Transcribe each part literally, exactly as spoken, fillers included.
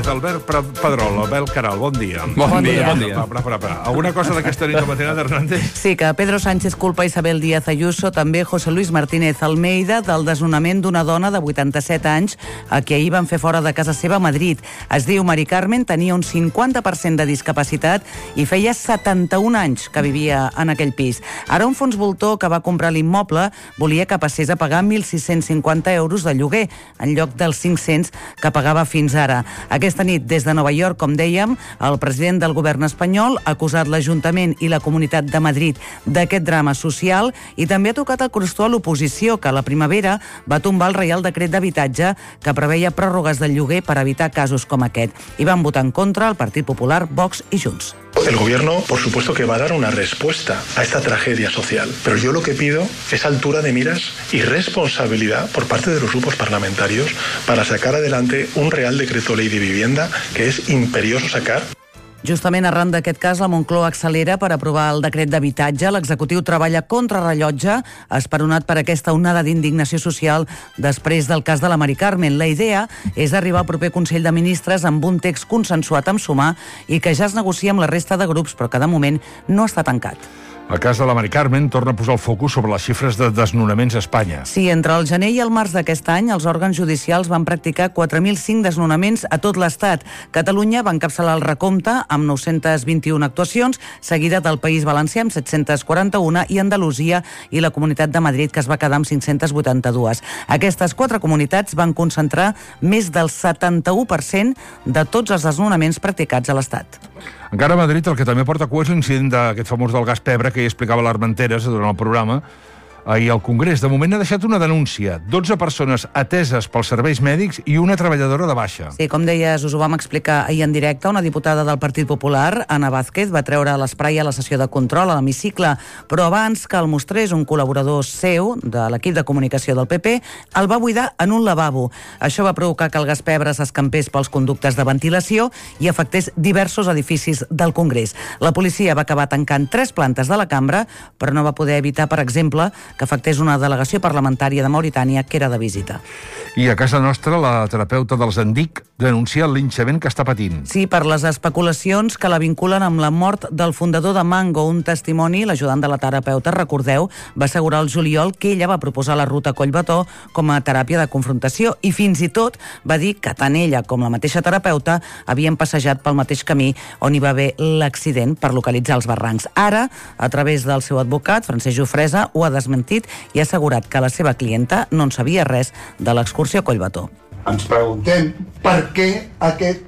Albert Pedrol, Albert Caral, bon dia. Bon, bon dia. Bon dia. Para, para, para. ¿Alguna cosa d'aquesta nit al matinat, Hernández? Sí, que Pedro Sánchez culpa Isabel Díaz Ayuso, també José Luis Martínez Almeida, del desnonament d'una dona de vuitanta-set anys a qui ahir van fer fora de casa seva a Madrid. Es diu Mari Carmen, tenia un cinquanta per cent de discapacitat i feia setanta-un anys que vivia en aquell pis. Ara un fons voltor que va comprar l'immoble volia que passés a pagar mil sis-cents cinquanta euros de lloguer, en lloc dels cinc-cents que pagava fins ara. Aquesta nit, des de Nova York, com dèiem, el president del govern espanyol ha acusat l'Ajuntament i la Comunitat de Madrid d'aquest drama social i també ha tocat el crostó a l'oposició, que a la primavera va tombar el Reial Decret d'Habitatge que preveia pròrrogues del lloguer per evitar casos com aquest. I van votar en contra el Partit Popular, Vox i Junts. El gobierno, por supuesto, que va a dar una respuesta a esta tragedia social, pero yo lo que pido es altura de miras y responsabilidad por parte de los grupos parlamentarios para sacar adelante un Real Decreto Ley de Vivienda que es imperioso sacar. Justament arran d'aquest cas, la Moncloa accelera per aprovar el decret d'habitatge. L'executiu treballa contra rellotge, esperonat per aquesta onada d'indignació social després del cas de la Mari Carmen. La idea és arribar al proper Consell de Ministres amb un text consensuat amb Sumar i que ja es negocia amb la resta de grups, però que de moment no està tancat. El cas de la Mari Carmen torna a posar el focus sobre les xifres de desnonaments a Espanya. Sí, entre el gener i el març d'aquest any, els òrgans judicials van practicar quatre mil cinc desnonaments a tot l'Estat. Catalunya va encapçalar el recompte amb nou-centes vint-i-una actuacions, seguida del País Valencià amb set-centes quaranta-una i Andalusia i la Comunitat de Madrid, que es va quedar amb cinc-centes vuitanta-dues. Aquestes quatre comunitats van concentrar més del setanta-u per cent de tots els desnonaments practicats a l'Estat. Encara a Madrid, el que també porta cua és l'incident d'aquest famós del gas pebre que ja explicava l'Armenteres durant el programa ahir al Congrés. De moment ha deixat una denúncia. dotze persones ateses pels serveis mèdics i una treballadora de baixa. Sí, com deies, us ho vam explicar ahir en directe. Una diputada del Partit Popular, Ana Vázquez, va treure l'esprai a la sessió de control a l'hemicicle, però abans que el mostrés un col·laborador seu de l'equip de comunicació del P P, el va buidar en un lavabo. Això va provocar que el gas pebre s'escampés pels conductes de ventilació i afectés diversos edificis del Congrés. La policia va acabar tancant tres plantes de la cambra, però no va poder evitar, per exemple, que afectés una delegació parlamentària de Mauritània que era de visita. I a casa nostra, la terapeuta dels Andic denuncia el linxament que està patint. Sí, per les especulacions que la vinculen amb la mort del fundador de Mango. Un testimoni, l'ajudant de la terapeuta, recordeu, va assegurar al juliol que ella va proposar la ruta Collbató com a teràpia de confrontació i fins i tot va dir que tant ella com la mateixa terapeuta havien passejat pel mateix camí on hi va haver l'accident per localitzar els barrancs. Ara, a través del seu advocat, Francesc Jofresa, ho ha desmentit i ha assegurat que la seva clienta no en sabia res de l'excursió a Collbató. Ens preguntem per què aquest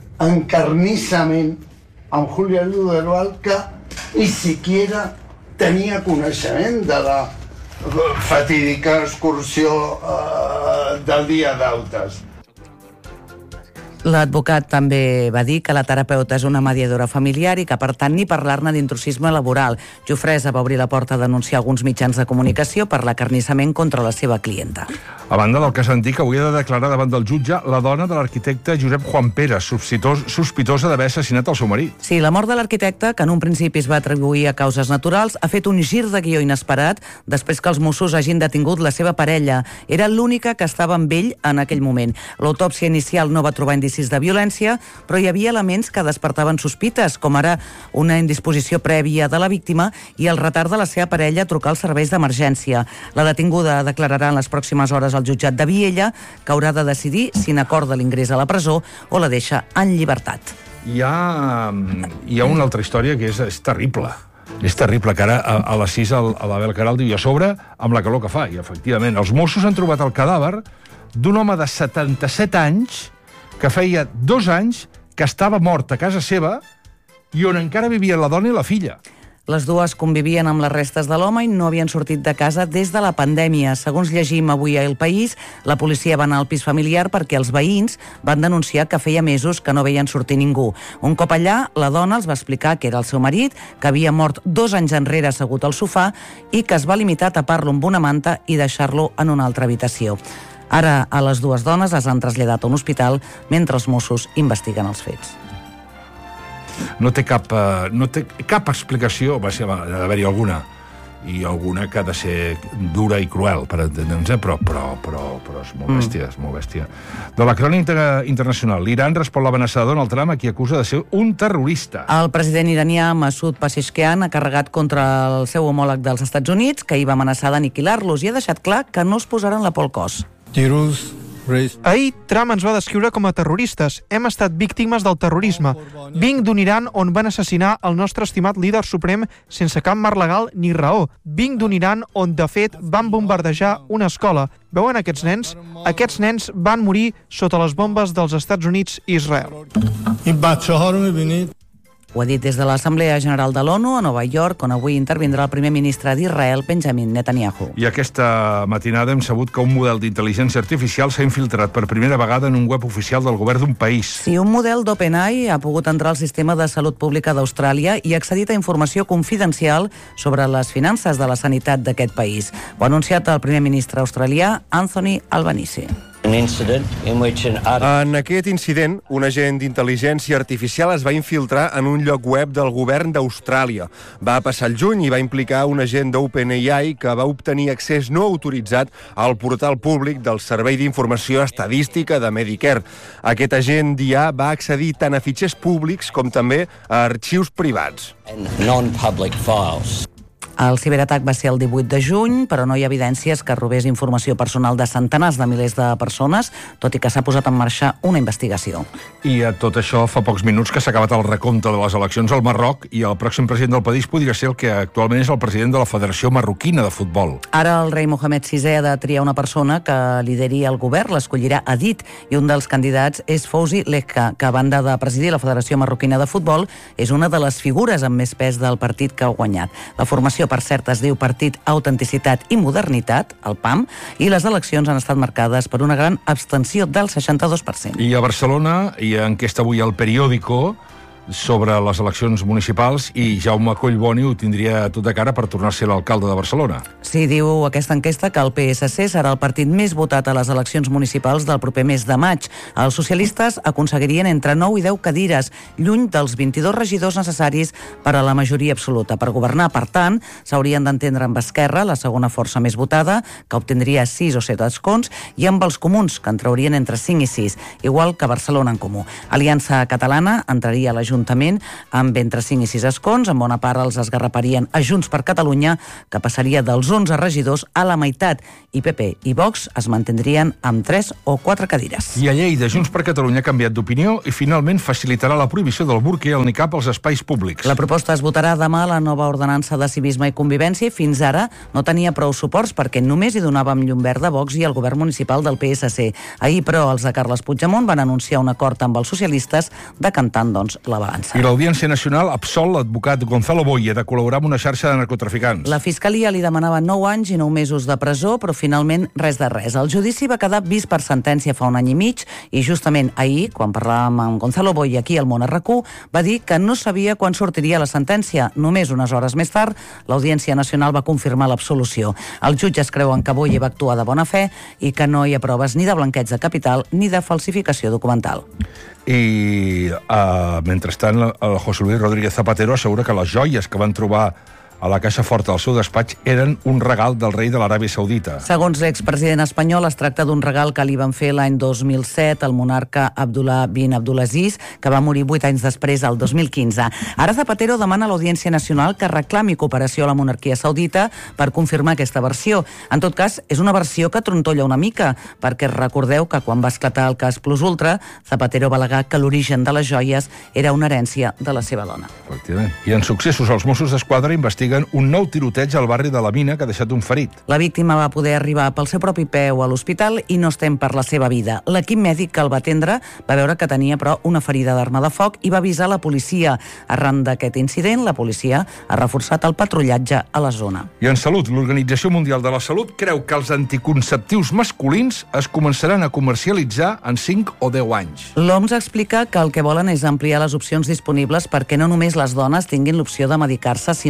encarnissament amb Julia Luderbal, que ni siquiera tenia coneixement de la fatídica excursió eh, del dia d'Autes. L'advocat també va dir que la terapeuta és una mediadora familiar i que, per tant, ni parlar-ne d'intrusisme laboral. Jofresa va obrir la porta a denunciar alguns mitjans de comunicació per l'acarnissament contra la seva clienta. A banda del cas antic, avui ha de declarar davant del jutge la dona de l'arquitecte Josep Juan Pere, sospitós, sospitosa d'haver assassinat el seu marit. Sí, la mort de l'arquitecte, que en un principi es va atribuir a causes naturals, ha fet un gir de guió inesperat després que els Mossos hagin detingut la seva parella. Era l'única que estava amb ell en aquell moment. L'autòpsia inicial no va trobar indicis de violència, però hi havia elements que despertaven sospites, com ara una indisposició prèvia de la víctima i el retard de la seva parella a trucar als serveis d'emergència. La detinguda declararà en les pròximes hores al jutjat de Viella, que haurà de decidir si n'acorda l'ingrés a la presó o la deixa en llibertat. Hi ha, hi ha una altra història que és, és terrible. És terrible, que ara a, a les sis a l'Abel Caral diu, a sobre amb la calor que fa. I efectivament, els Mossos han trobat el cadàver d'un home de setanta-set anys que feia dos anys que estava mort a casa seva i on encara vivien la dona i la filla. Les dues convivien amb les restes de l'home i no havien sortit de casa des de la pandèmia. Segons llegim avui a El País, la policia va anar al pis familiar perquè els veïns van denunciar que feia mesos que no veien sortir ningú. Un cop allà, la dona els va explicar que era el seu marit, que havia mort dos anys enrere assegut al sofà i que es va limitar a tapar-lo amb una manta i deixar-lo en una altra habitació. Ara, a les dues dones les han traslladat a un hospital mentre els Mossos investiguen els fets. No té cap, no té cap explicació, va ser d'haver-hi alguna, i alguna que ha de ser dura i cruel, per entendre'ns, eh? però, però, però, però és molt bèstia, és molt bèstia. De la crònica internacional, l'Iran respon l'amenaça de Donald Trump, a qui acusa de ser un terrorista. El president iranià Masoud Pezeshkian ha carregat contra el seu homòleg dels Estats Units, que hi va amenaçar d'aniquilar-los, i ha deixat clar que no es posaran la por al cos. Ahir, Trump ens va descriure com a terroristes. Hem estat víctimes del terrorisme. Vinc d'un Iran on van assassinar el nostre estimat líder suprem sense cap marc legal ni raó. Vinc d'un Iran on, de fet, van bombardejar una escola. Veuen aquests nens? Aquests nens van morir sota les bombes dels Estats Units i Israel. Ho ha dit des de l'Assemblea General de l'ONU a Nova York, on avui intervindrà el primer ministre d'Israel, Benjamin Netanyahu. I aquesta matinada hem sabut que un model d'intel·ligència artificial s'ha infiltrat per primera vegada en un web oficial del govern d'un país. Sí, un model d'OpenAI ha pogut entrar al sistema de salut pública d'Austràlia i ha accedit a informació confidencial sobre les finances de la sanitat d'aquest país. Ho ha anunciat el primer ministre australià, Anthony Albanese. En aquest incident, un agent d'intel·ligència artificial es va infiltrar en un lloc web del govern d'Austràlia. Va passar el juny i va implicar un agent d'OpenAI que va obtenir accés no autoritzat al portal públic del Servei d'Informació Estadística de Medicare. Aquest agent d'I A va accedir tant a fitxers públics com també a arxius privats. El ciberatac va ser el divuit de juny, però no hi ha evidències que robés informació personal de centenars de milers de persones, tot i que s'ha posat en marxa una investigació. I a tot això fa pocs minuts que s'ha acabat el recompte de les eleccions al Marroc i el pròxim president del país podria ser el que actualment és el president de la Federació Marroquina de Futbol. Ara el rei Mohamed sisè ha de triar una persona que lideri el govern, l'escollirà a dit, i un dels candidats és Fouzi Lekka, que a banda de presidir la Federació Marroquina de Futbol és una de les figures amb més pes del partit que ha guanyat. La formació, per cert, es diu Partit Autenticitat i Modernitat, el P A M, i les eleccions han estat marcades per una gran abstenció del seixanta-dos per cent. I a Barcelona hi ha enquesta avui al Periódico sobre les eleccions municipals i Jaume Collboni ho tindria tot de cara per tornar-se l'alcalde de Barcelona. Sí, diu aquesta enquesta que el P S C serà el partit més votat a les eleccions municipals del proper mes de maig. Els socialistes aconseguirien entre nou i deu cadires, lluny dels vint-i-dos regidors necessaris per a la majoria absoluta. Per governar, per tant, s'haurien d'entendre amb Esquerra, la segona força més votada, que obtindria sis o set escons, i amb els comuns, que en traurien entre cinc i sis, igual que Barcelona en Comú. Aliança Catalana entraria a l'Ajuntament amb entre cinc i sis escons, en bona part els esgarraparien a Junts per Catalunya, que passaria dels onze regidors a la meitat, i P P i Vox es mantindrien amb tres o quatre cadires. I a Lleida, Junts per Catalunya ha canviat d'opinió i finalment facilitarà la prohibició del burca i el nicab als espais públics. La proposta es votarà demà a la nova ordenança de civisme i convivència i fins ara no tenia prou suports perquè només hi donàvem llum verda Vox i el govern municipal del P S C. Ahir, però, els de Carles Puigdemont van anunciar un acord amb els socialistes decantant, doncs, la balança. I l'Audiència Nacional absol l'advocat Gonzalo Boye de col·laborar amb una xarxa de narcotraficants. La Fiscalia li demanava nou anys i nou mesos de presó, però finalment res de res. El judici va quedar vist per sentència fa un any i mig i justament ahir, quan parlàvem amb Gonzalo Boye aquí al Món R Q, va dir que no sabia quan sortiria la sentència. Només unes hores més tard, l'Audiència Nacional va confirmar l'absolució. Els jutges creuen que Boye va actuar de bona fe i que no hi ha proves ni de blanqueig de capital ni de falsificació documental. I, uh, mentrestant, el José Luis Rodríguez Zapatero assegura que les joies que van trobar a la caixa forta del seu despatx eren un regal del rei de l'Aràbia Saudita. Segons l'expresident espanyol, es tracta d'un regal que li van fer l'any dos mil set al monarca Abdullah bin Abdulaziz, que va morir vuit anys després, el dos mil quinze. Ara Zapatero demana a l'Audiència Nacional que reclami cooperació a la monarquia saudita per confirmar aquesta versió. En tot cas, és una versió que trontolla una mica, perquè recordeu que quan va esclatar el cas Plus Ultra, Zapatero va al·legar que l'origen de les joies era una herència de la seva dona. Efectivament. I en successos, els Mossos d'Esquadra investiguen un nou tiroteig al barri de la Mina que ha deixat un ferit. La víctima va poder arribar pel seu propi peu a l'hospital i no estem per la seva vida. L'equip mèdic que el va atendre va veure que tenia, però, una ferida d'arma de foc i va avisar la policia. Arran d'aquest incident, la policia ha reforçat el patrullatge a la zona. I en salut, l'Organització Mundial de la Salut creu que els anticonceptius masculins es començaran a comercialitzar en cinc o deu anys. L'O M S explica que el que volen és ampliar les opcions disponibles perquè no només les dones tinguin l'opció de medicar-se si no volen tenir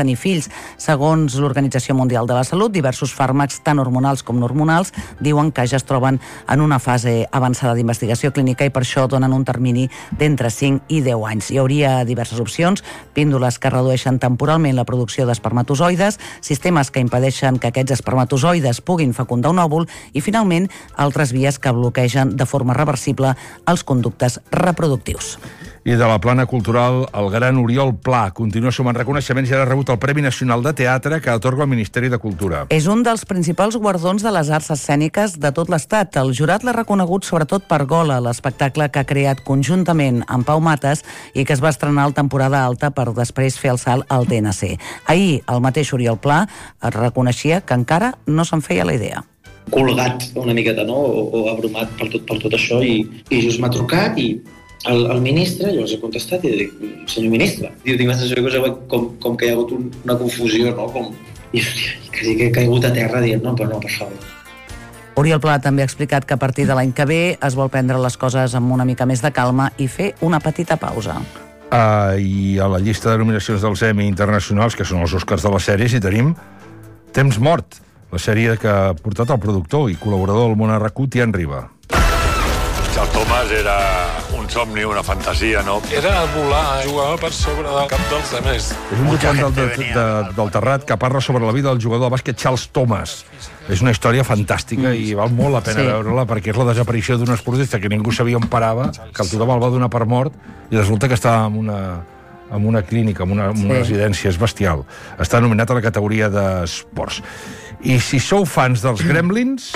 tenir fills. Segons l'Organització Mundial de la Salut, diversos fàrmacs, tant hormonals com no hormonals, diuen que ja es troben en una fase avançada d'investigació clínica i per això donen un termini d'entre cinc i deu anys. Hi hauria diverses opcions: píndoles que redueixen temporalment la producció d'espermatozoides, sistemes que impedeixen que aquests espermatozoides puguin fecundar un òvul i, finalment, altres vies que bloquegen de forma reversible els conductes reproductius. I de la plana cultural, el gran Oriol Pla continua sumant reconeixements i ha rebut el Premi Nacional de Teatre que atorga el Ministeri de Cultura. És un dels principals guardons de les arts escèniques de tot l'Estat. El jurat l'ha reconegut sobretot per Gola, l'espectacle que ha creat conjuntament amb Pau Mates i que es va estrenar a temporada alta per després fer el salt al T N C. Ahir, el mateix Oriol Pla reconeixia que encara no se'n feia la idea. Colgat una miqueta, no?, o, o abrumat per tot, per tot això, i, i just m'ha trucat i el, el ministre, llavors he contestat i dic, senyor ministre, diu, tinc la sensació que com, com que hi ha hagut un, una confusió, no?, com, i quasi que he caigut a terra dient, no, però no, per favor. Oriol Pla també ha explicat que a partir de l'any que ve es vol prendre les coses amb una mica més de calma i fer una petita pausa. Uh, I a la llista de nominacions dels Emmy internacionals, que són els Oscars de les sèries, hi tenim Temps mort, la sèrie que ha portat el productor i col·laborador del món a R A C U, Tian Riba. El Tomàs era un somni, una fantasia, no? Era volar, jugava per sobre del cap dels demés. És un documental de, de, de, del Terrat que parla sobre la vida del jugador de bàsquet Charles Thomas. És una història fantàstica i val molt la pena sí. veure-la, perquè és la desaparició d'un esportista que ningú sabia on parava, que el tothom el va donar per mort i resulta que estava en una, en una clínica, en una, en una sí. residència. És bestial. Està nominat a la categoria d'esports. I si sou fans dels Gremlins...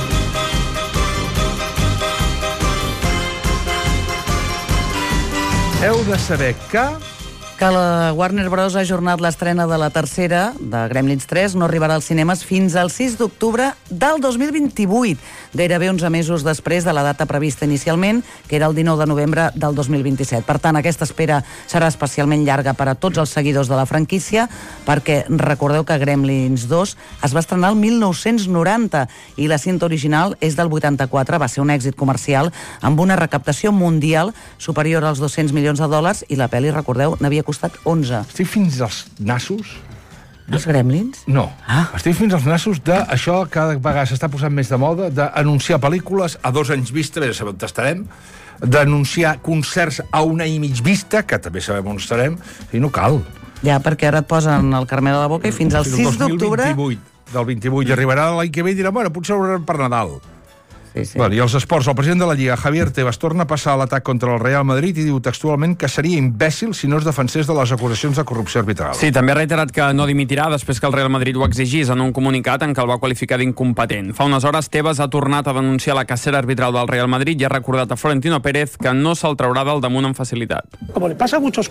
heu de saber que... que la Warner Bros. Ha ajornat l'estrena de la tercera, de Gremlins tres, no arribarà als cinemes fins al sis d'octubre del dos mil vint-i-vuit, gairebé onze mesos després de la data prevista inicialment, que era el dinou de novembre del dos mil vint-i-set. Per tant, aquesta espera serà especialment llarga per a tots els seguidors de la franquícia, perquè recordeu que Gremlins dos es va estrenar el mil nou-cents noranta i la cinta original és del vuitanta-quatre, va ser un èxit comercial amb una recaptació mundial superior als dos-cents milions de dòlars i la pel·li, recordeu, n'havia costat onze. Estic fins als nassos... Els Gremlins? No. Ah. Estic fins als nassos d'això que cada vegada s'està posant més de moda, d'anunciar pel·lícules a dos anys vista, ja sabem on estarem, d'anunciar concerts a un any i mig vista, que també sabem on estarem, i no cal. Ja, perquè ara et posen el carmel a la boca i fins al sis d'octubre... Del vint-i-vuit, i arribarà l'any que ve i dirà, bueno, potser ho veurem per Nadal. Sí, sí. Bueno, i els esports, el president de la Lliga, Javier Tebas, torna a passar a l'atac contra el Real Madrid i diu textualment que seria imbècil si no es defensés de les acusacions de corrupció arbitral. Sí, també ha reiterat que no dimitirà després que el Real Madrid ho exigís en un comunicat en què el va qualificar d'incompetent. Fa unes hores, Tebas ha tornat a denunciar la cacera arbitral del Real Madrid i ha recordat a Florentino Pérez que no se'l traurà del damunt amb facilitat. Com li passa a muchos